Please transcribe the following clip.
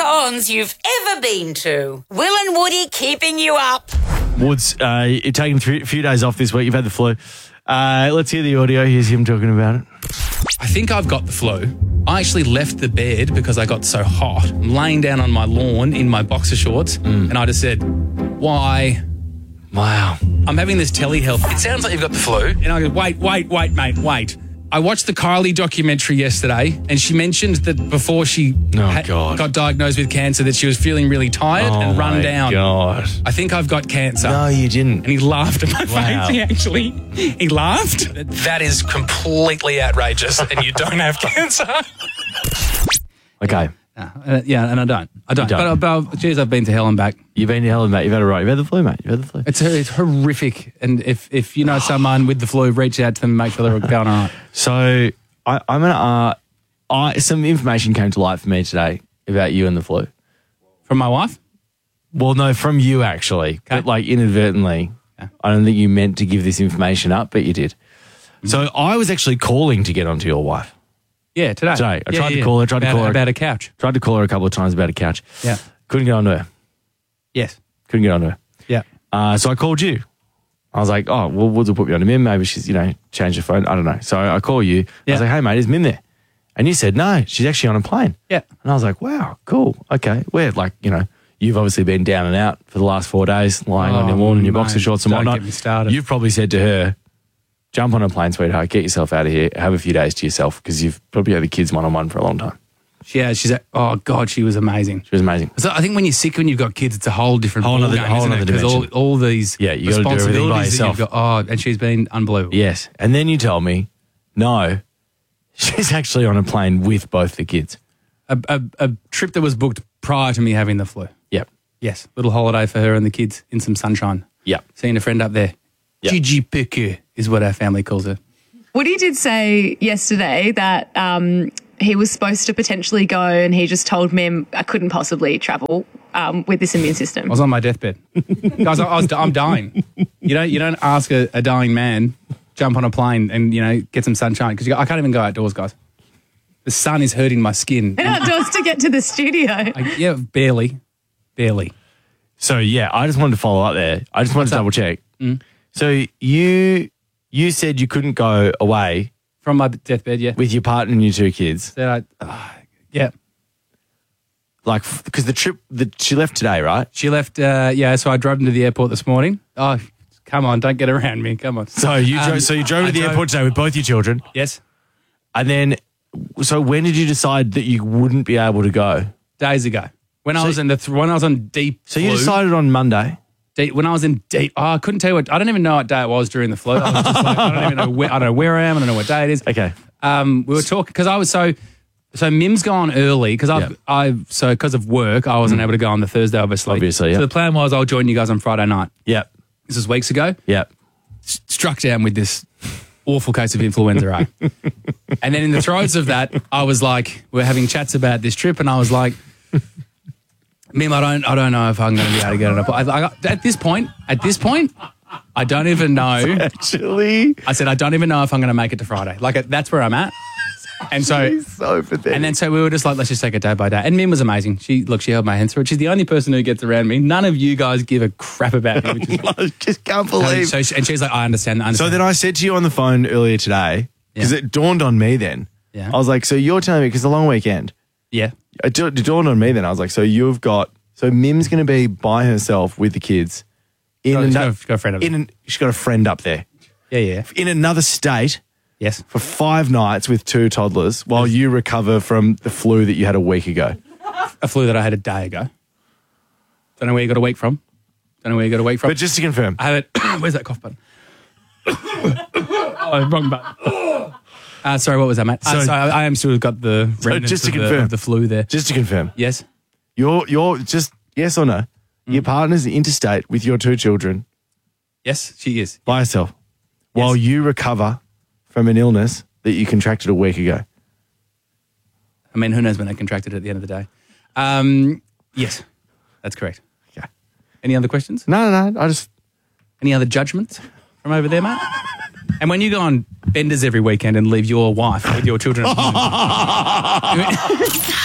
cons you've ever been to. Will and Woody keeping you up. Woods, you're taking a few days off this week. You've had the flu. Let's hear the audio. Here's him talking about it. I think I've got the flu. I actually left the bed because I got so hot. I'm laying down on my lawn in my boxer shorts and I just said, why? Wow. I'm having this telehealth. It sounds like you've got the flu. And I go, wait, mate, wait. I watched the Kylie documentary yesterday and she mentioned that before she got diagnosed with cancer that she was feeling really tired and run down. God. I think I've got cancer. No, you didn't. And he laughed at my face. He laughed. That is completely outrageous and you don't have cancer. Okay. Yeah, and I don't. But geez, I've been to hell and back. You've been to hell and back. You've had it right. You've had the flu, mate. You've had the flu. It's horrific. And if you know someone with the flu, reach out to them and make sure they're going all right. So I'm going to some information came to light for me today about you and the flu. From my wife? Well, no, from you actually. Okay. But like inadvertently. Okay. I don't think you meant to give this information up, but you did. Mm-hmm. So I was actually calling to get onto your wife. Yeah, today. I tried to call her. About a couch. Tried to call her a couple of times about a couch. Yeah. Couldn't get onto her. Yes. Couldn't get onto her. Yeah. So I called you. I was like, oh, well, Woods will put me on to Mim. Maybe she's, changed her phone. I don't know. So I call you. I was like, hey, mate, is Mim there? And you said, no, she's actually on a plane. Yeah. And I was like, wow, cool. Okay. We're like, you've obviously been down and out for the last 4 days, lying on your lawn in your boxer shorts and whatnot. Don't get me started. You've probably said to her, jump on a plane, sweetheart, get yourself out of here, have a few days to yourself because you've probably had the kids one-on-one for a long time. Yeah, oh, God, she was amazing. She was amazing. So I think when you're sick, when you've got kids, it's a whole different whole other dimension. Dimension. All these you got to do everything by yourself. And she's been unbelievable. Yes. And then you tell me, no, she's actually on a plane with both the kids. A trip that was booked prior to me having the flu. Yep. Yes, little holiday for her and the kids in some sunshine. Yep. Seeing a friend up there. Yep. Gigi Piku is what our family calls her. Woody did say yesterday that he was supposed to potentially go and he just told Mim I couldn't possibly travel with this immune system. I was on my deathbed. Guys, I'm dying. You don't ask a dying man, jump on a plane and, get some sunshine because I can't even go outdoors, guys. The sun is hurting my skin. And outdoors to get to the studio. Barely. So, I just wanted to follow up there. I just wanted to double check. Mm. So, you said you couldn't go away. From my deathbed, yeah. With your partner and your two kids. Yeah. Like, because the trip, she left today, right? She left, so I drove them to the airport this morning. Oh, come on, don't get around me, come on. So you drove to the airport today with both your children? Yes. And then, so when did you decide that you wouldn't be able to go? Days ago. When I was on deep So you decided on Monday? When I was in deep, I couldn't tell you I don't even know what day it was during the flu. I was just like, I don't even know where I am. I don't know what day it is. Okay. We were talking because I was so Mim's gone early because because of work I wasn't able to go on the Thursday obviously. Obviously, yeah. So the plan was I'll join you guys on Friday night. Yep. This is weeks ago. Yep. Struck down with this awful case of influenza A. And then in the throes of that, I was like, we're having chats about this trip, and I was like, Mim, I don't know if I'm going to be able to get it up. At this point, I don't even know. Actually, I said I don't even know if I'm going to make it to Friday. Like that's where I'm at. And so pathetic. And then we were just like, let's just take it day by day. And Mim was amazing. She held my hand through it. She's the only person who gets around me. None of you guys give a crap about me. Which is, I just can't believe. And she's like, I understand. So then I said to you on the phone earlier today, because it dawned on me then. Yeah. I was like, so you're telling me, because the long weekend. Yeah. It dawned on me then. I was like, so Mim's going to be by herself with the kids. She's got a friend up there. She's got a friend up there. Yeah. In another state. Yes. For 5 nights with 2 toddlers while you recover from the flu that you had a week ago. A flu that I had a day ago. Don't know where you got a week from. But just to confirm. I have it. Where's that cough button? Wrong button. Sorry, what was that, mate? I am still got the just to confirm the flu there. Just to confirm. Yes. You're just yes or no? Your partner's interstate with your 2 children. Yes, she is. By herself. While you recover from an illness that you contracted a week ago. I mean, who knows when I contracted it at the end of the day. Yes, that's correct. Okay. Any other questions? No. Any other judgments from over there, mate? And when you go on benders every weekend and leave your wife with your children...